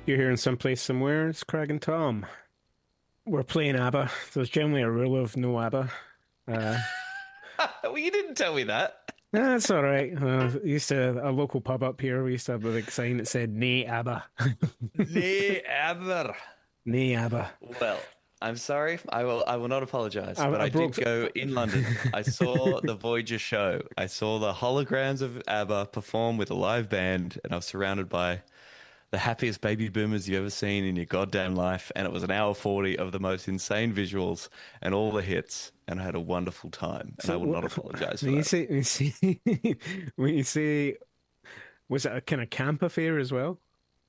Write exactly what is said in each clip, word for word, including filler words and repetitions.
You're here in someplace somewhere. It's Craig and Tom. We're playing ABBA. There's generally a rule of no ABBA. Uh, Well, you didn't tell me that. that's all right. Uh, we used to a local pub up here. We used to have a big sign that said "Nay ABBA." Never. Nay ABBA. Well, I'm sorry. I will. I will not apologize. I, But I I broke. did go in London. I saw the Voyager show. I saw the holograms of ABBA perform with a live band, and I was surrounded by the happiest baby boomers you've ever seen in your goddamn life. And it was an hour forty of the most insane visuals and all the hits, and I had a wonderful time. And I So will not wh- apologize for when you that. say when you say when you say was it a kind of camp affair as well?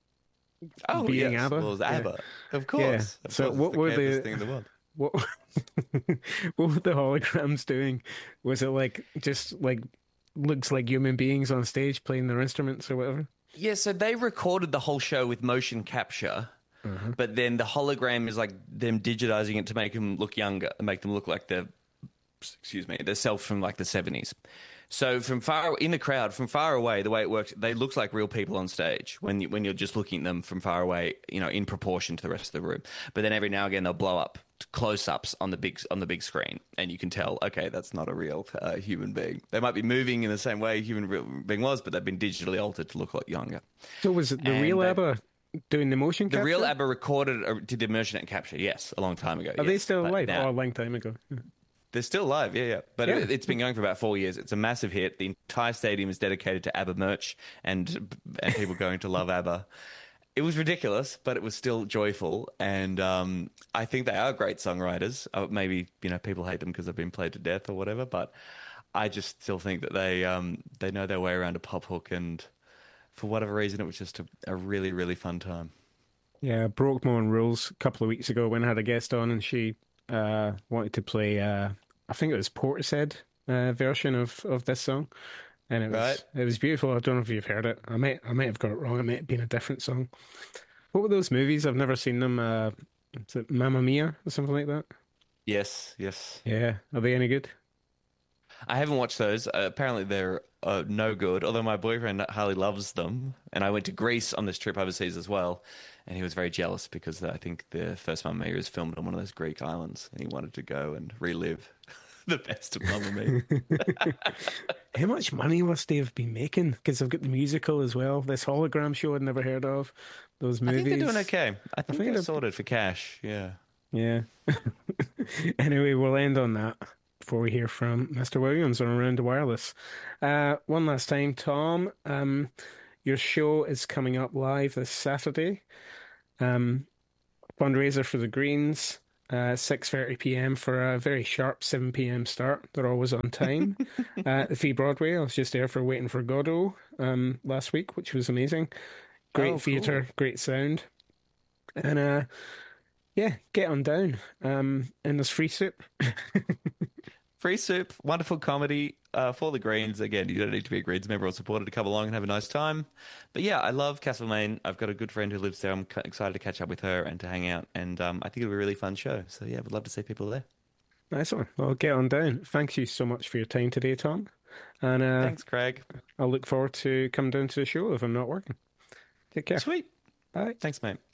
Oh Being yes, well, it ABBA, was yeah, ABBA. Of yeah. course, of So course, it's what the were campus the thing in the world. what what were the holograms doing? Was it like just like looks like human beings on stage playing their instruments or whatever? Yeah, so they recorded the whole show with motion capture, Uh-huh. but then the hologram is like them digitizing it to make them look younger, make them look like they're, excuse me, they're self from like the seventies. So from far in the crowd, from far away, the way it works, they look like real people on stage when you, when you're just looking at them from far away, you know, in proportion to the rest of the room. But then every now and again they'll blow up close-ups on the big on the big screen, and you can tell, okay, that's not a real uh, human being. They might be moving in the same way a human real being was, but they've been digitally altered to look a lot younger. So was it the And real they ABBA doing the motion the real capture? ABBA recorded uh, did the immersion capture, yes, a long time ago, Are they yes. still But alive? now Oh, a long time ago. they're still alive, yeah, yeah. But Yeah. it, it's been going for about four years. It's a massive hit. The entire stadium is dedicated to ABBA merch and and people going to love ABBA. It was ridiculous, but it was still joyful. And um, I think they are great songwriters. Uh, maybe you know people hate them because they've been played to death or whatever. But I just still think that they um, they know their way around a pop hook, and for whatever reason, it was just a, a really really fun time. Yeah, broke my own rules a couple of weeks ago when I had a guest on and she uh wanted to play uh I think it was Portishead uh version of of this song. And it Right? was it was beautiful. I don't know if you've heard it. I might I might have got it wrong. It might have been a different song. What were those movies? I've never seen them. Uh, is it Mamma Mia or something like that? Yes, yes. Yeah. Are they any good? I haven't watched those. Uh, apparently, they're uh, no good. Although my boyfriend Harley loves them, and I went to Greece on this trip overseas as well, and he was very jealous because I think the first Mamma Mia was filmed on one of those Greek islands, and he wanted to go and relive the best of Mamma Mia. How much money must they have been making? Because I've got the musical as well. This hologram show I'd never heard of. Those I think they're doing movies. okay. I I think think they're they're sorted for cash. Yeah. yeah. Anyway, we'll end on that before we hear from mister Williams on Around the Wireless. Uh, one last time, Tom. Um, your show is coming up live this Saturday. Um, fundraiser for the Greens. Uh, six thirty p m for a very sharp seven p m start. They're always on time. Uh, at the Free Broadway, I was just there for Waiting for Godot um, last week, which was amazing. Great Oh, cool. theatre, great sound. And uh, yeah, get on down. Um, and there's free soup. Free soup, wonderful comedy uh, for the Greens. Again, you don't need to be a Greens member or supporter to come along and have a nice time. But yeah, I love Castlemaine. I've got a good friend who lives there. I'm c- excited to catch up with her and to hang out. And um, I think it'll be a really fun show. So yeah, would love to see people there. Nice one. Well, get on down. Thanks you so much for your time today, Tom. And uh, Thanks, Craig. I'll look forward to coming down to the show if I'm not working. Take care. Sweet. Bye. Thanks, mate.